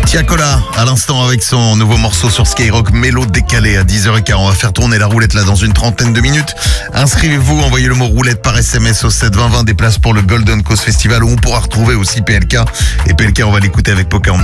Tiakola, à l'instant avec son nouveau morceau sur Skyrock, Mélo décalé à 10h15. On va faire tourner la roulette là dans une trentaine de minutes. Inscrivez-vous, envoyez le mot roulette par SMS au 7 20 20, des places pour le Golden Coast Festival où on pourra retrouver aussi PLK. Et PLK, on va l'écouter avec Pocahontas.